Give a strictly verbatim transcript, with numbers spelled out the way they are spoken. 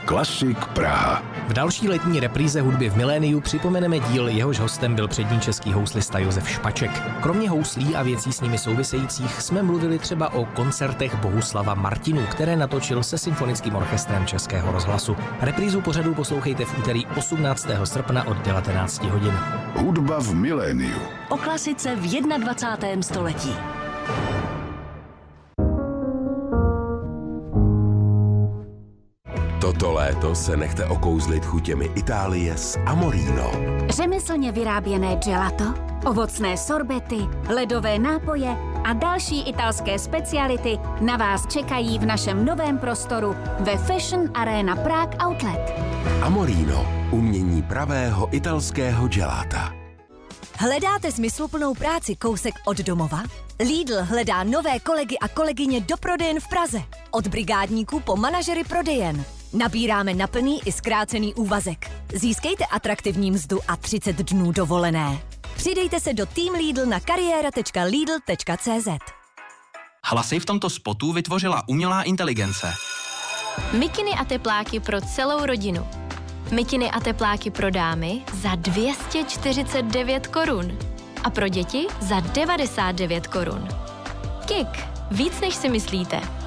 Klasik Praha. V další letní repríze hudby v miléniu připomeneme díl, jehož hostem byl přední český houslista Josef Špaček. Kromě houslí a věcí s nimi souvisejících jsme mluvili třeba o koncertech Bohuslava Martinů, které natočil se Symfonickým orchestrem Českého rozhlasu. Reprízu pořadu poslouchejte v úterý osmnáctého srpna od devatenáct hodin. Hudba v miléniu. O klasice v dvacátém prvním století. Toto léto se nechte okouzlit chutěmi Itálie s Amorino. Řemeslně vyráběné gelato, ovocné sorbety, ledové nápoje a další italské speciality na vás čekají v našem novém prostoru ve Fashion Arena Prague Outlet. Amorino, umění pravého italského gelata. Hledáte smysluplnou práci kousek od domova? Lidl hledá nové kolegy a kolegyně do prodejen v Praze. Od brigádníků po manažery prodejen. Nabíráme na plný i zkrácený úvazek. Získejte atraktivní mzdu a třicet dnů dovolené. Přidejte se do Team Lidl na kariéra tečka lidl tečka cé zet. Hlasy v tomto spotu vytvořila umělá inteligence. Mikiny a tepláky pro celou rodinu. Mikiny a tepláky pro dámy za dvě stě čtyřicet devět korun a pro děti za devadesát devět korun. Kik. Víc než si myslíte.